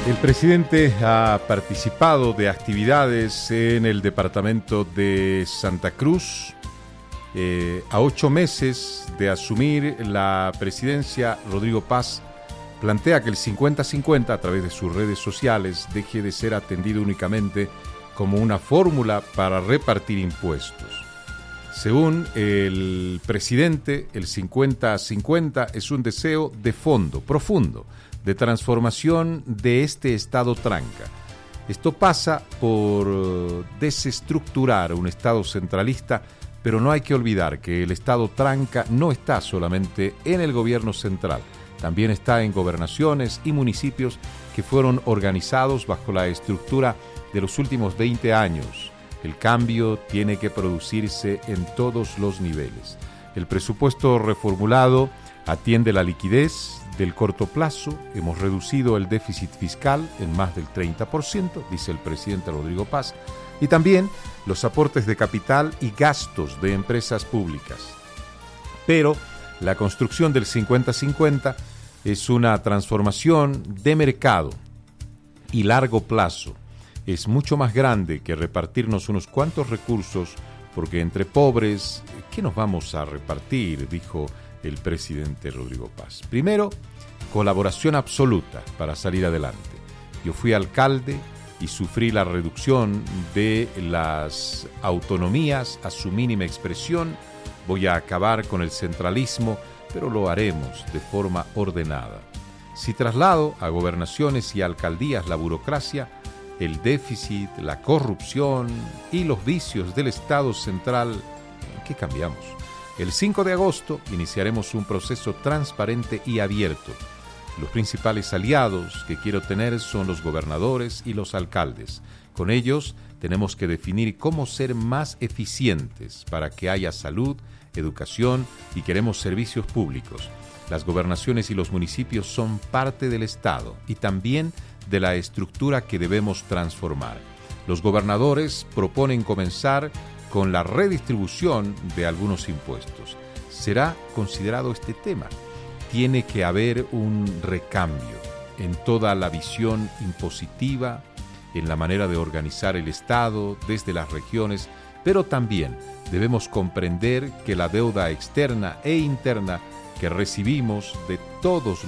El presidente ha participado de actividades en el departamento de Santa Cruz. A 8 meses de asumir la presidencia, Rodrigo Paz plantea que el 50-50 a través de sus redes sociales deje de ser atendido únicamente como una fórmula para repartir impuestos. Según el presidente, el 50-50 es un deseo de fondo, profundo, de transformación de este Estado tranca. Esto pasa por desestructurar un Estado centralista, pero no hay que olvidar que el Estado tranca no está solamente en el gobierno central, también está en gobernaciones y municipios que fueron organizados bajo la estructura de los últimos 20 años. El cambio tiene que producirse en todos los niveles. El presupuesto reformulado atiende la liquidez del corto plazo. Hemos reducido el déficit fiscal en más del 30%, dice el presidente Rodrigo Paz, y también los aportes de capital y gastos de empresas públicas. Pero la construcción del 50-50 es una transformación de mercado y largo plazo. Es mucho más grande que repartirnos unos cuantos recursos, porque entre pobres, ¿qué nos vamos a repartir?, dijo el presidente Rodrigo Paz. Primero, colaboración absoluta para salir adelante. Yo fui alcalde y sufrí la reducción de las autonomías a su mínima expresión. Voy a acabar con el centralismo, pero lo haremos de forma ordenada. Si traslado a gobernaciones y alcaldías la burocracia, el déficit, la corrupción y los vicios del Estado central, ¿qué cambiamos? El 5 de agosto iniciaremos un proceso transparente y abierto. Los principales aliados que quiero tener son los gobernadores y los alcaldes. Con ellos tenemos que definir cómo ser más eficientes para que haya salud, educación y queremos servicios públicos. Las gobernaciones y los municipios son parte del Estado y también de la estructura que debemos transformar. Los gobernadores proponen comenzar con la redistribución de algunos impuestos. ¿Será considerado este tema? Tiene que haber un recambio en toda la visión impositiva, en la manera de organizar el Estado desde las regiones, pero también debemos comprender que la deuda externa e interna que recibimos de todos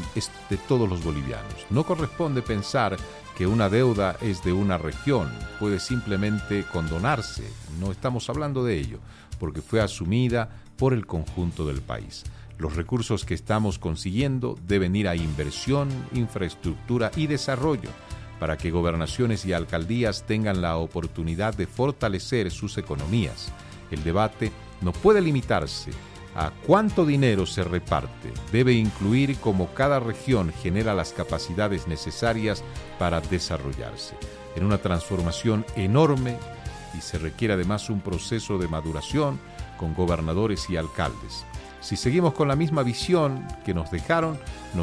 los bolivianos. No corresponde pensar que una deuda es de una región, puede simplemente condonarse. No estamos hablando de ello, porque fue asumida por el conjunto del país. Los recursos que estamos consiguiendo deben ir a inversión, infraestructura y desarrollo, para que gobernaciones y alcaldías tengan la oportunidad de fortalecer sus economías. El debate no puede limitarse a cuánto dinero se reparte, debe incluir cómo cada región genera las capacidades necesarias para desarrollarse. En una transformación enorme, y se requiere además un proceso de maduración con gobernadores y alcaldes. Si seguimos con la misma visión que nos dejaron,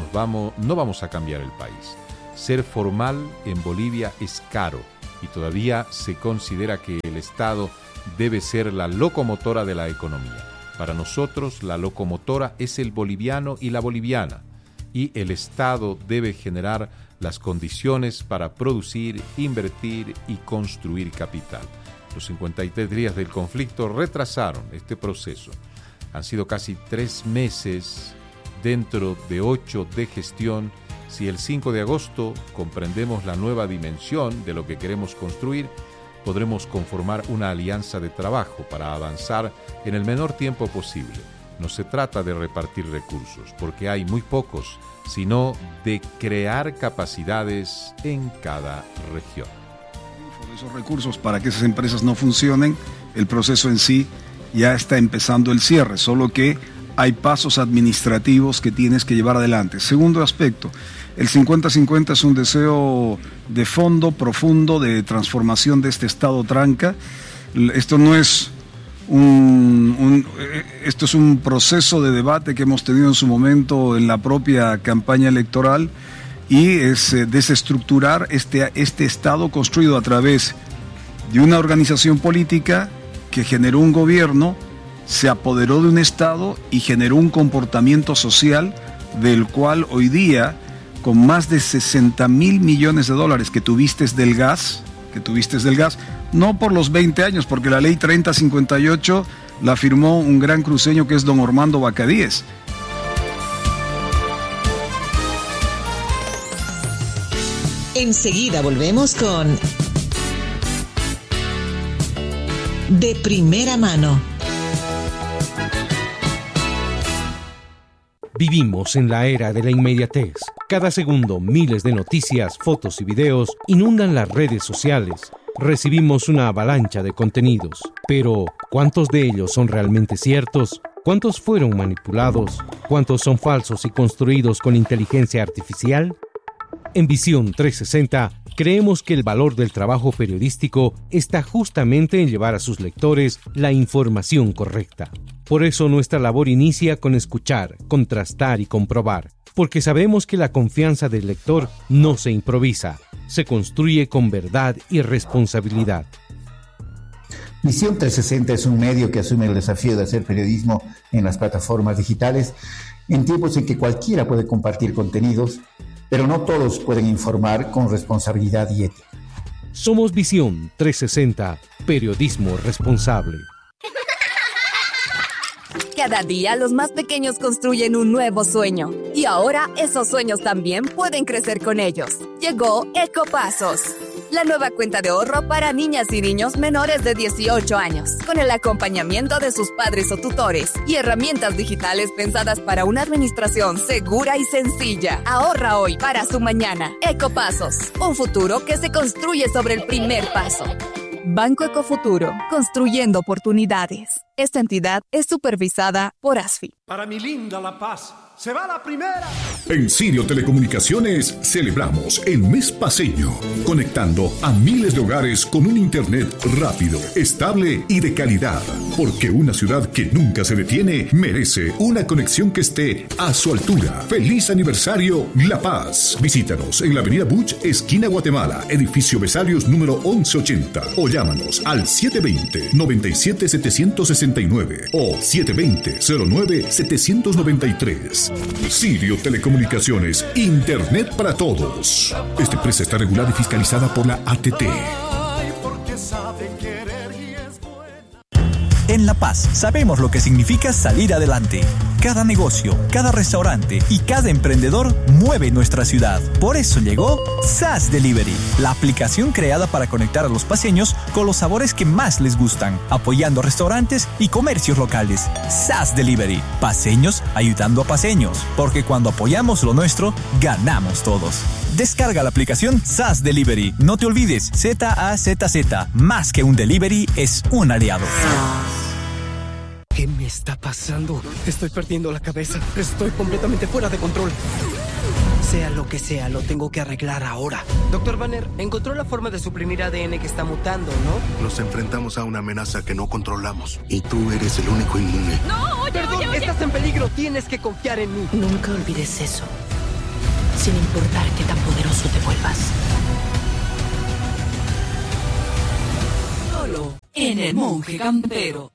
no vamos a cambiar el país. Ser formal en Bolivia es caro y todavía se considera que el Estado debe ser la locomotora de la economía. Para nosotros, la locomotora es el boliviano y la boliviana, y el Estado debe generar las condiciones para producir, invertir y construir capital. Los 53 días del conflicto retrasaron este proceso. Han sido casi 3 meses dentro de 8 de gestión. Si el 5 de agosto comprendemos la nueva dimensión de lo que queremos construir, podremos conformar una alianza de trabajo para avanzar en el menor tiempo posible. No se trata de repartir recursos, porque hay muy pocos, sino de crear capacidades en cada región. Esos recursos para que esas empresas no funcionen, el proceso en sí ya está empezando el cierre, solo que hay pasos administrativos que tienes que llevar adelante. Segundo aspecto, el 50-50 es un deseo de fondo, profundo, de transformación de este Estado tranca. Esto no es esto es un proceso de debate que hemos tenido en su momento en la propia campaña electoral, y es desestructurar este Estado construido a través de una organización política que generó un gobierno, se apoderó de un Estado y generó un comportamiento social del cual hoy día con más de 60.000 millones de dólares que tuviste del gas, no por los 20 años, porque la ley 3058 la firmó un gran cruceño que es don Ormando Bacadíes. Enseguida volvemos con De Primera Mano. Vivimos en la era de la inmediatez. Cada segundo, miles de noticias, fotos y videos inundan las redes sociales. Recibimos una avalancha de contenidos. Pero, ¿cuántos de ellos son realmente ciertos? ¿Cuántos fueron manipulados? ¿Cuántos son falsos y construidos con inteligencia artificial? En Visión 360, creemos que el valor del trabajo periodístico está justamente en llevar a sus lectores la información correcta. Por eso nuestra labor inicia con escuchar, contrastar y comprobar, porque sabemos que la confianza del lector no se improvisa, se construye con verdad y responsabilidad. Visión 360 es un medio que asume el desafío de hacer periodismo en las plataformas digitales, en tiempos en que cualquiera puede compartir contenidos, pero no todos pueden informar con responsabilidad y ética. Somos Visión 360, periodismo responsable. Cada día los más pequeños construyen un nuevo sueño. Y ahora esos sueños también pueden crecer con ellos. Llegó Ecopasos, la nueva cuenta de ahorro para niñas y niños menores de 18 años, con el acompañamiento de sus padres o tutores y herramientas digitales pensadas para una administración segura y sencilla. Ahorra hoy para su mañana. Ecopasos, un futuro que se construye sobre el primer paso. Banco Ecofuturo, construyendo oportunidades. Esta entidad es supervisada por ASFI. Para mi linda La Paz, se va la primera. En Sirio Telecomunicaciones celebramos el mes paceño, conectando a miles de hogares con un internet rápido, estable y de calidad. Porque una ciudad que nunca se detiene merece una conexión que esté a su altura. ¡Feliz aniversario, La Paz! Visítanos en la avenida Buch, esquina Guatemala, edificio Besarios número 1180. O llámanos al 720-97-769 o 720-09-793. Sirio Telecomunicaciones, Internet para todos. Esta empresa está regulada y fiscalizada por la ATT. En La Paz sabemos lo que significa salir adelante. Cada negocio, cada restaurante y cada emprendedor mueve nuestra ciudad. Por eso llegó SAS Delivery, la aplicación creada para conectar a los paceños con los sabores que más les gustan, apoyando restaurantes y comercios locales. SAS Delivery, paceños ayudando a paceños, porque cuando apoyamos lo nuestro, ganamos todos. Descarga la aplicación SAS Delivery. No te olvides, ZAZZ, más que un delivery, es un aliado. ¿Qué me está pasando? Estoy perdiendo la cabeza. Estoy completamente fuera de control. Sea lo que sea, lo tengo que arreglar ahora. Dr. Banner, encontró la forma de suprimir ADN que está mutando, ¿no? Nos enfrentamos a una amenaza que no controlamos. Y tú eres el único inmune. ¡No! Oye, Perdón, estás en peligro. Tienes que confiar en mí. Nunca olvides eso. Sin importar qué tan poderoso te vuelvas. Solo en El Monje Campero.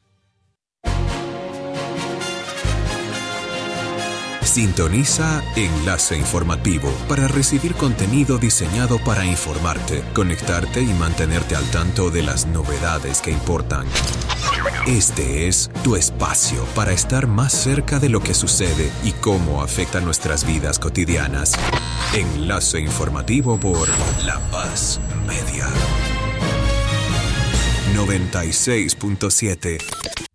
Sintoniza Enlace Informativo para recibir contenido diseñado para informarte, conectarte y mantenerte al tanto de las novedades que importan. Este es tu espacio para estar más cerca de lo que sucede y cómo afecta nuestras vidas cotidianas. Enlace Informativo por La Paz Media. 96.7